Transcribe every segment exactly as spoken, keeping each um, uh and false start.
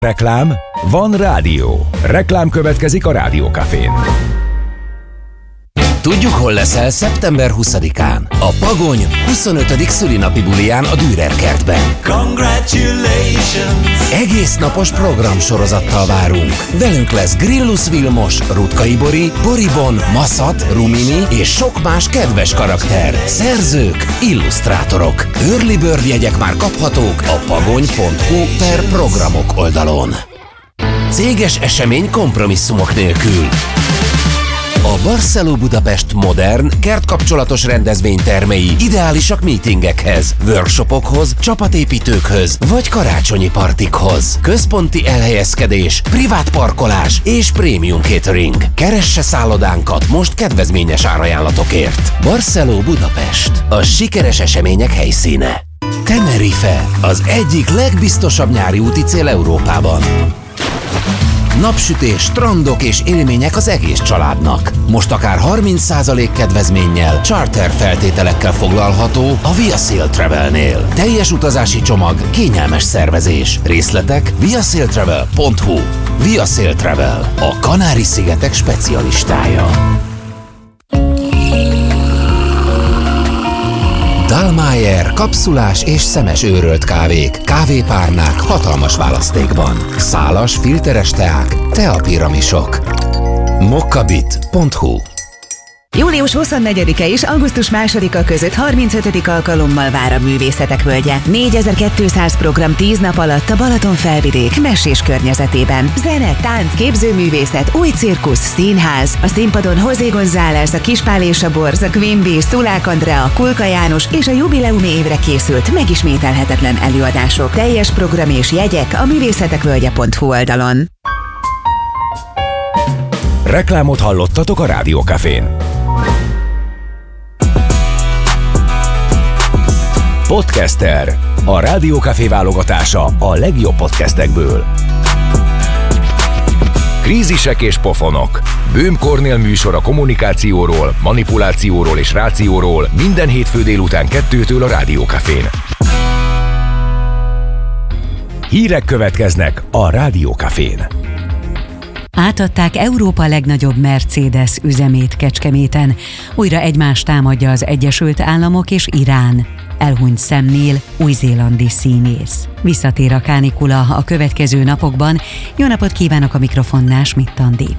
Reklám? Van rádió. Reklám következik a Rádiókafén. Tudjuk, hol leszel szeptember huszadikán? A Pagony huszonötödik szülinapi buliján a Dürer kertben. Congratulations! Egész napos programsorozattal várunk. Velünk lesz Grillus Vilmos, Rutkay Bori, Boribon, Maszat, Rumini és sok más kedves karakter. Szerzők, illusztrátorok. Early Bird jegyek már kaphatók a pagony pont hu per programok oldalon. Céges esemény kompromisszumok nélkül. A Barceló Budapest modern, kertkapcsolatos rendezvénytermei ideálisak meetingekhez, workshopokhoz, csapatépítőkhöz vagy karácsonyi partikhoz. Központi elhelyezkedés, privát parkolás és prémium catering. Keresse szállodánkat most kedvezményes árajánlatokért. Barceló Budapest, a sikeres események helyszíne. Tenerife, az egyik legbiztosabb nyári úti cél Európában. Napsütés, strandok és élmények az egész családnak. Most akár harminc százalék kedvezménnyel, charter feltételekkel foglalható a Via Sail Travelnél. Teljes utazási csomag, kényelmes szervezés. Részletek via sail travel pont hu. Via Sail Travel, a Kanári-szigetek specialistája. Dallmayr kapszulás és szemes őrölt kávék, kávépárnák hatalmas választékban. Szálas, filteres teák, teapiramisok. mokkabit pont hu. Július huszonnegyedike és augusztus másodika között harmincötödik alkalommal vár a Művészetek Völgye. négyezer-kétszáz program tíz nap alatt a Balatonfelvidék messés környezetében. Zene, tánc, képzőművészet, új cirkusz, színház. A színpadon José González, a Kispál és a Borz, a Queen Bee, Szulák Andrea, Kulka János és a jubileumi évre készült megismételhetetlen előadások. Teljes program és jegyek a művészetekvölgye pont hu oldalon. Reklámot hallottatok a Rádiókafén. Podcaster. A Rádiókafé válogatása a legjobb podcastekből. Krízisek és pofonok. Böhm Kornél műsor a kommunikációról, manipulációról és rációról minden hétfő délután kettőtől a Rádiókafén. Hírek következnek a Rádiókafén. Átadták Európa legnagyobb Mercedes üzemét Kecskeméten. Újra egymást támadja az Egyesült Államok és Irán. Elhunyt Sam Neill, új-zélandi színész. Visszatér a kánikula a következő napokban. Jó napot kívánok, a mikrofonnál Schmidt Andi.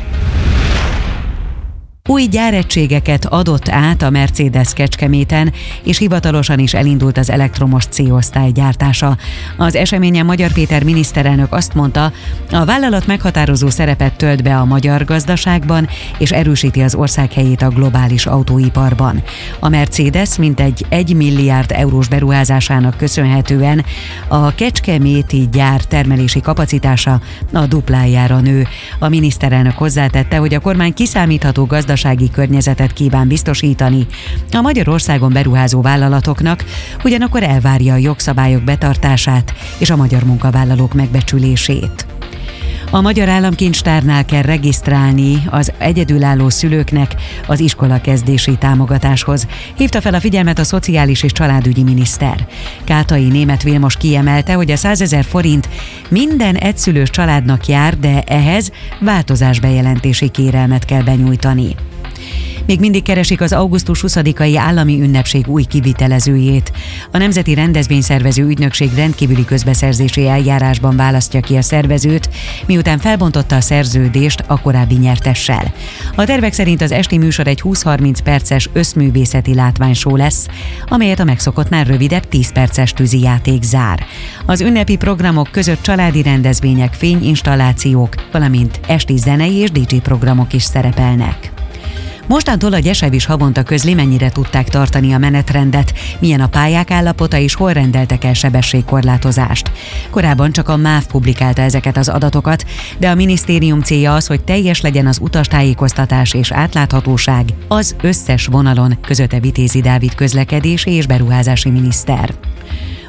Új gyáregységeket adott át a Mercedes Kecskeméten, és hivatalosan is elindult az elektromos C-osztály gyártása. Az eseményen Magyar Péter miniszterelnök azt mondta, a vállalat meghatározó szerepet tölt be a magyar gazdaságban, és erősíti az ország helyét a globális autóiparban. A Mercedes mintegy egy milliárd eurós beruházásának köszönhetően a kecskeméti gyár termelési kapacitása a duplájára nő. A miniszterelnök hozzátette, hogy a kormány kiszámítható gazdasági gazdasági környezetet kíván biztosítani a Magyarországon beruházó vállalatoknak, ugyanakkor elvárja a jogszabályok betartását és a magyar munkavállalók megbecsülését. A Magyar Államkincstárnál kell regisztrálni az egyedülálló szülőknek az iskolakezdési támogatáshoz. Hívta fel a figyelmet a Szociális és Családügyi miniszter. Kátai Németh Vilmos kiemelte, hogy a százezer forint minden egyszülős családnak jár, de ehhez változásbejelentési kérelmet kell benyújtani. Még mindig keresik az augusztus huszadikai állami ünnepség új kivitelezőjét. A Nemzeti Rendezvényszervező Ügynökség rendkívüli közbeszerzési eljárásban választja ki a szervezőt, miután felbontotta a szerződést a korábbi nyertessel. A tervek szerint az esti műsor egy húsz-harminc perces összművészeti látványshow lesz, amelyet a megszokottnál rövidebb tíz perces tűzijáték zár. Az ünnepi programok között családi rendezvények, fényinstallációk, valamint esti zenei és dé dzsé programok is szerepelnek. Mostantól a Gyesev is havonta közli, mennyire tudták tartani a menetrendet, milyen a pályák állapota és hol rendeltek el sebességkorlátozást. Korábban csak a MÁV publikálta ezeket az adatokat, de a minisztérium célja az, hogy teljes legyen az utastájékoztatás és átláthatóság az összes vonalon, közölte Vitézi Dávid közlekedési és beruházási miniszter.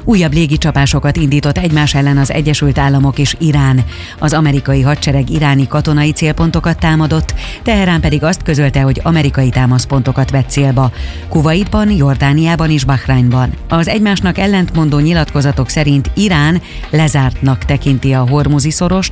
Újabb légicsapásokat indított egymás ellen az Egyesült Államok és Irán. Az amerikai hadsereg iráni katonai célpontokat támadott, Teherán pedig azt közölte, hogy amerikai támaszpontokat vett célba. Kuwaitban, Jordániában és Bahreinban. Az egymásnak ellentmondó nyilatkozatok szerint Irán lezártnak tekinti a Hormuzi szorost,